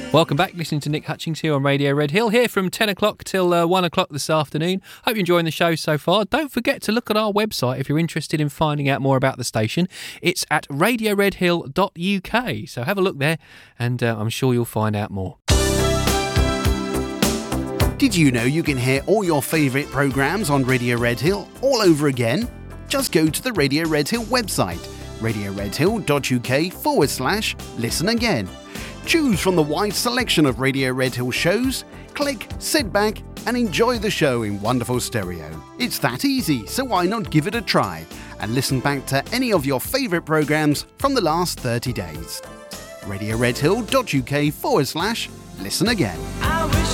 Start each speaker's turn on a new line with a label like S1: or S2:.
S1: Welcome back, listening to Nick Hutchings here on Radio Red Hill, here from 10 o'clock till 1 o'clock this afternoon. Hope you're enjoying the show so far. Don't forget to look at our website if you're interested in finding out more about the station. It's at radioredhill.uk, so have a look there and I'm sure you'll find out more.
S2: Did you know you can hear all your favourite programmes on Radio Red Hill all over again? Just go to the Radio Red Hill website, radioredhill.uk/listen again. Choose from the wide selection of Radio Red Hill shows, click, sit back and enjoy the show in wonderful stereo. It's that easy, so why not give it a try and listen back to any of your favourite programmes from the last 30 days. radioredhill.uk/listen again.